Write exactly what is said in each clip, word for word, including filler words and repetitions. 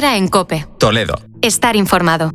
Primavera en COPE. Toledo. Estar informado.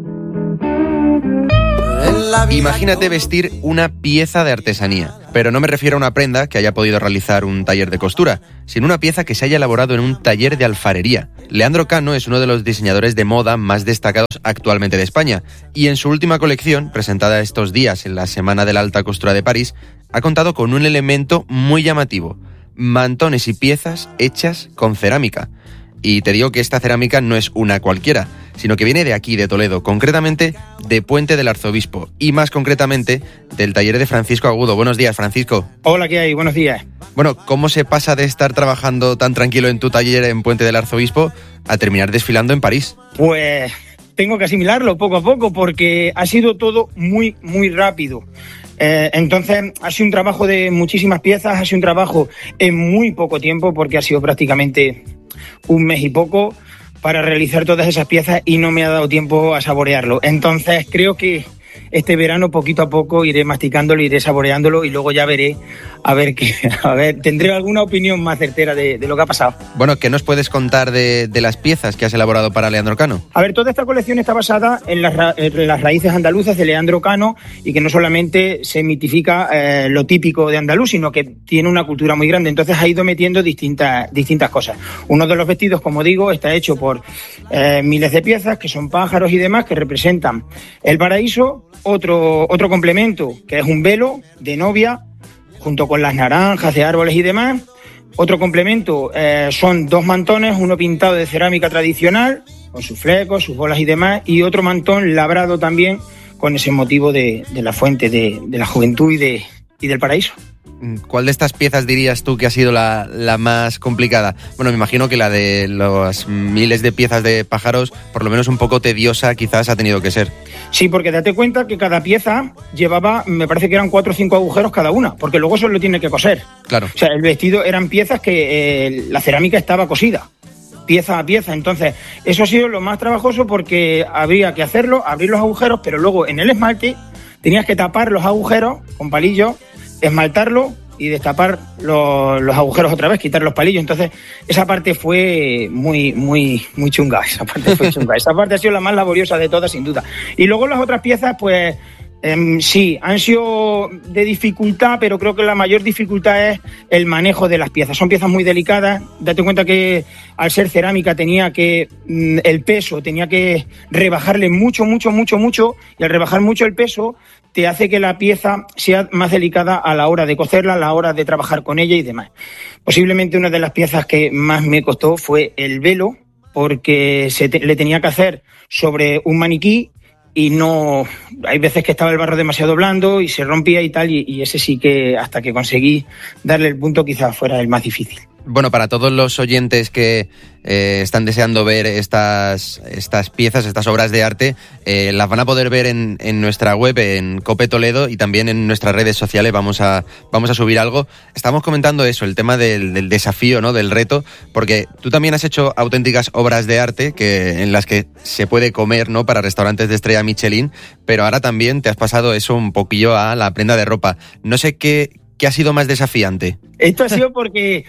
Imagínate vestir una pieza de artesanía, pero no me refiero a una prenda que haya podido realizar un taller de costura, sino una pieza que se haya elaborado en un taller de alfarería. Leandro Cano es uno de los diseñadores de moda más destacados actualmente de España, y en su última colección, presentada estos días en la Semana de la Alta Costura de París, ha contado con un elemento muy llamativo: mantones y piezas hechas con cerámica. Y te digo que esta cerámica no es una cualquiera, sino que viene de aquí, de Toledo, concretamente de Puente del Arzobispo, y más concretamente del taller de Francisco Agudo. Buenos días, Francisco. Hola, ¿qué hay? Buenos días. Bueno, ¿cómo se pasa de estar trabajando tan tranquilo en tu taller en Puente del Arzobispo a terminar desfilando en París? Pues tengo que asimilarlo poco a poco, porque ha sido todo muy, muy rápido. Eh, entonces, ha sido un trabajo de muchísimas piezas, ha sido un trabajo en muy poco tiempo, porque ha sido prácticamente un mes y poco para realizar todas esas piezas y no me ha dado tiempo a saborearlo. Entonces, creo que este verano poquito a poco iré masticándolo, iré saboreándolo y luego ya veré a ver qué, a ver, tendré alguna opinión más certera de, de lo que ha pasado. Bueno, ¿qué nos puedes contar de, de las piezas que has elaborado para Leandro Cano? A ver, toda esta colección está basada en las, ra- en las raíces andaluzas de Leandro Cano, y que no solamente se mitifica eh, lo típico de andaluz, sino que tiene una cultura muy grande. Entonces ha ido metiendo distintas, distintas cosas. Uno de los vestidos, como digo, está hecho por eh, miles de piezas, que son pájaros y demás, que representan el paraíso. Otro, otro complemento, que es un velo de novia, junto con las naranjas de árboles y demás. Otro complemento eh, son dos mantones, uno pintado de cerámica tradicional, con sus flecos, sus bolas y demás, y otro mantón labrado también con ese motivo de, de la fuente de, de la juventud y, de, y del paraíso. ¿Cuál de estas piezas dirías tú que ha sido la, la más complicada? Bueno, me imagino que la de las miles de piezas de pájaros, por lo menos un poco tediosa quizás ha tenido que ser. Sí, porque date cuenta que cada pieza llevaba, me parece que eran cuatro o cinco agujeros cada una, porque luego eso lo tiene que coser. Claro. O sea, el vestido eran piezas que eh, la cerámica estaba cosida, pieza a pieza. Entonces, eso ha sido lo más trabajoso, porque habría que hacerlo, abrir los agujeros, pero luego en el esmalte tenías que tapar los agujeros con palillos, esmaltarlo y destapar los, los agujeros otra vez, quitar los palillos. Entonces, esa parte fue muy, muy, muy chunga. Esa parte fue chunga. Esa parte ha sido la más laboriosa de todas, sin duda. Y luego las otras piezas, pues, eh, sí, han sido de dificultad, pero creo que la mayor dificultad es el manejo de las piezas. Son piezas muy delicadas. Date cuenta que al ser cerámica tenía que, mm, el peso, tenía que rebajarle mucho, mucho, mucho, mucho, y al rebajar mucho el peso, te hace que la pieza sea más delicada a la hora de cocerla, a la hora de trabajar con ella y demás. Posiblemente una de las piezas que más me costó fue el velo, porque se te, le tenía que hacer sobre un maniquí, y no, hay veces que estaba el barro demasiado blando y se rompía y tal, y, y ese sí que hasta que conseguí darle el punto quizás fuera el más difícil. Bueno, para todos los oyentes que eh, están deseando ver estas, estas piezas, estas obras de arte, eh, las van a poder ver en, en nuestra web, en COPE Toledo, y también en nuestras redes sociales. Vamos a, vamos a subir algo. Estamos comentando eso, el tema del, del desafío, ¿no? Del reto, porque tú también has hecho auténticas obras de arte que, en las que se puede comer, ¿no? Para restaurantes de estrella Michelin, pero ahora también te has pasado eso un poquillo a la prenda de ropa. No sé qué, qué ha sido más desafiante. Esto ha sido porque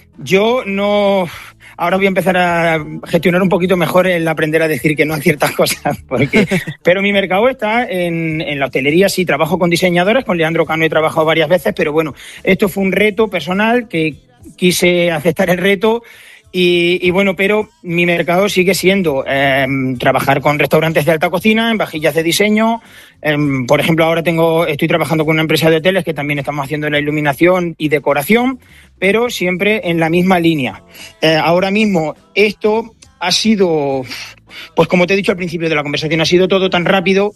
yo no... Ahora voy a empezar a gestionar un poquito mejor el aprender a decir que no a ciertas cosas, porque pero mi mercado está en, en la hostelería. Sí, trabajo con diseñadores, con Leandro Cano he trabajado varias veces, pero bueno, esto fue un reto personal que quise aceptar el reto. Y, y bueno, pero mi mercado sigue siendo eh, trabajar con restaurantes de alta cocina, en vajillas de diseño. Eh, por ejemplo, ahora tengo, estoy trabajando con una empresa de hoteles que también estamos haciendo la iluminación y decoración, pero siempre en la misma línea. Eh, ahora mismo esto ha sido, pues como te he dicho al principio de la conversación, ha sido todo tan rápido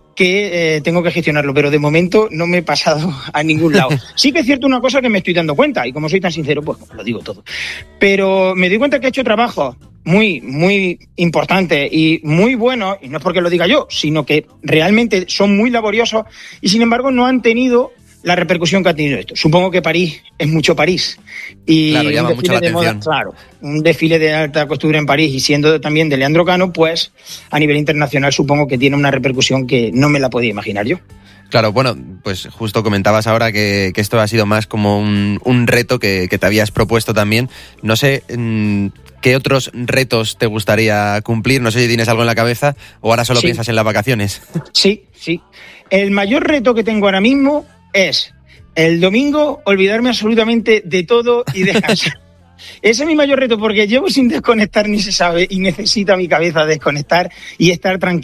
que eh, tengo que gestionarlo, pero de momento no me he pasado a ningún lado. Sí que es cierto una cosa que me estoy dando cuenta, y como soy tan sincero, pues lo digo todo. Pero me doy cuenta que he hecho trabajos muy, muy importantes y muy buenos, y no es porque lo diga yo, sino que realmente son muy laboriosos, y sin embargo no han tenido la repercusión que ha tenido esto. Supongo que París es mucho París. Y claro, llama mucho la atención. Moda, claro, un desfile de alta costura en París, y siendo también de Leandro Cano, pues a nivel internacional supongo que tiene una repercusión que no me la podía imaginar yo. Claro, bueno, pues justo comentabas ahora que, que esto ha sido más como un, un reto que, que te habías propuesto también. No sé mmm, qué otros retos te gustaría cumplir, no sé si tienes algo en la cabeza o ahora solo sí. piensas en las vacaciones. Sí, sí. El mayor reto que tengo ahora mismo es el domingo olvidarme absolutamente de todo y descansar. Ese es mi mayor reto porque llevo sin desconectar ni se sabe y necesito a mi cabeza desconectar y estar tranquilo.